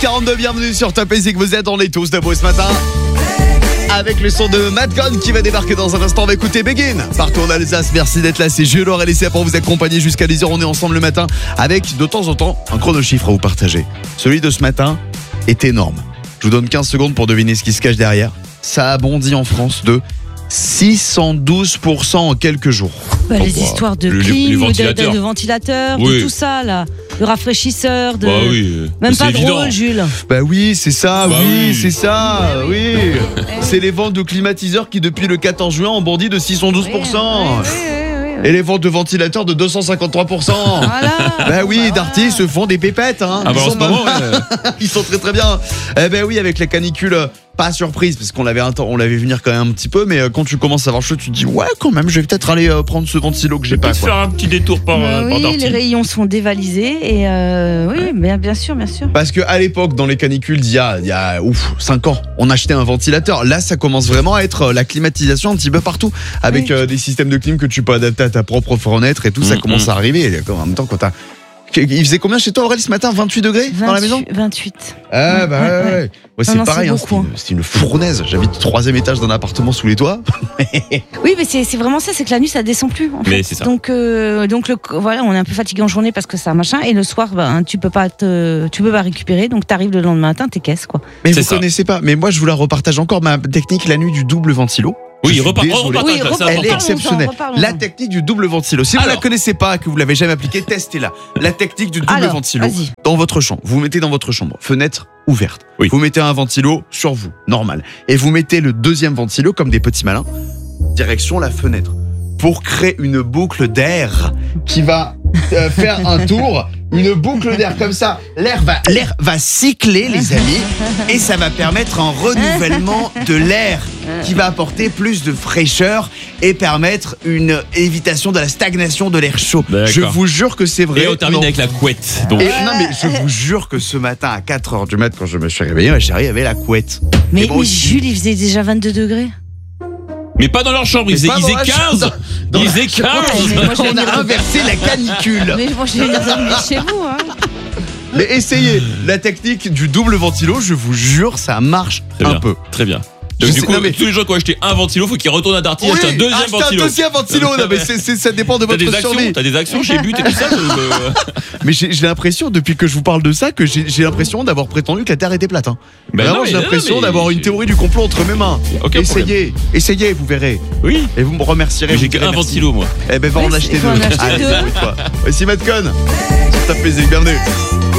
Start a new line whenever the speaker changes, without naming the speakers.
42, bienvenue sur Top Music, vous êtes, on est tous debout ce matin. Avec le son de Madcon qui va débarquer dans un instant, on va écouter Begin. Partout en Alsace, merci d'être là, c'est Jules Laure et Laissez pour vous accompagner jusqu'à 10h. On est ensemble le matin avec de temps en temps un chronochiffre à vous partager. Celui de ce matin est énorme. Je vous donne 15 secondes pour deviner ce qui se cache derrière. Ça a bondi en France de 612% en quelques jours.
Les histoires de clim, de ventilateur,
oui.
de tout ça là, de rafraîchisseur, de...
oui.
Même pas
évident.
drôle, Jules.
Bah oui, c'est ça,
oui.
c'est ça, oui. C'est les ventes de climatiseurs qui depuis le 14 juin ont bondi de 612%. Et les ventes de ventilateurs de 253%.
Voilà.
Bah oui, Darty se font des pépettes. Hein.
Ah bah en ce moment,
Ils sont très très bien. Eh ben oui, avec la canicule, pas surprise, parce qu'on l'avait venir quand même un petit peu, mais quand tu commences à avoir chaud, tu te dis ouais quand même, je vais peut-être aller prendre ce ventilo que j'ai pas.
Faire un petit détour par
Oui,
Darty.
les rayons sont dévalisés et oui, bien sûr.
Parce que à l'époque, dans les canicules d'il y a 5 ans, on achetait un ventilateur. Là, ça commence vraiment à être la climatisation un petit peu partout, avec des systèmes de clim que tu peux adapter à ta propre fenêtre et tout. Ça commence à arriver. En même temps, quand t'as... Il faisait combien chez toi, Aurel, ce matin? 28 degrés dans la maison?
28.
Ah bah ouais. C'est
Non,
pareil,
c'est beaucoup,
c'est une fournaise. J'habite au 3e étage d'un appartement sous les toits.
Oui, mais c'est vraiment ça, c'est que la nuit ça descend plus. En fait.
Mais c'est ça.
Donc voilà, on est un peu fatigué en journée parce que ça machin, et le soir, tu peux pas récupérer, donc t'arrives le lendemain matin, t'es caisse quoi.
Mais
C'est
vous
ça.
connaissez pas. Mais moi, je vous la repartage encore, ma technique la nuit du double ventilo.
Oui,
Je suis désolé.
repartage, c'est
repartage.
Elle est
important.
exceptionnelle.
Reparlons-en.
La technique du double ventilo. Si vous
Alors.
la connaissez pas, que vous l'avez jamais appliquée, testez-la. La technique du double
Alors,
ventilo.
vas-y.
Dans votre chambre. Vous mettez dans votre chambre. Fenêtre ouverte.
Oui.
Vous mettez un ventilo sur vous. Normal. Et vous mettez le deuxième ventilo comme des petits malins. Direction la fenêtre. Pour créer une boucle d'air qui va faire un tour. Une boucle d'air comme ça. L'air va cycler, les amis. Et ça va permettre un renouvellement de l'air qui va apporter plus de fraîcheur et permettre une évitation de la stagnation de l'air chaud.
D'accord.
Je vous jure que c'est vrai.
Et on termine
Non.
avec la couette. Donc,
Et non mais je vous jure que ce matin à 4h du mat, quand je me suis réveillé, ma chérie avait la couette.
Mais,
Et moi aussi.
Jules, il faisait déjà 22 degrés.
mais pas dans leur chambre, ils
pas
faisaient
dans la
15.
chambre. Dans
Ils
la
faisaient
chambre.
15.
Ouais, mais moi, je vais
On a
venir-
inversé la canicule.
Mais moi, je vais venir dormir chez vous. Hein.
Mais essayez la technique du double ventilo, je vous jure, ça marche
Très
un
bien.
peu.
Très bien.
Je
Donc, du
sais-
coup,
non, mais-
tous les gens qui ont acheté un ventilo, faut qu'ils retournent à Darty et acheter un deuxième
achetez
ventilo.
un deuxième ventilo. Non, mais ça dépend de
T'as
votre
des actions,
survie.
t'as des actions chez But et tout ça.
Mais j'ai l'impression, depuis que je vous parle de ça, que j'ai l'impression d'avoir prétendu que la Terre était plate. Hein.
Ben
Vraiment,
non, mais-
j'ai l'impression
non, mais
d'avoir une
j'ai-
théorie du complot entre mes mains.
Aucun
Essayez, vous verrez.
Oui.
Et vous me remercierez.
Mais j'ai
vous direz
qu'un
merci.
ventilo, moi.
Eh ben, va en
Ouais,
acheter
il faut
deux.
en acheter
Allez,
deux.
débrouille-toi. Voici Madcon. Sur Top Music, bienvenue.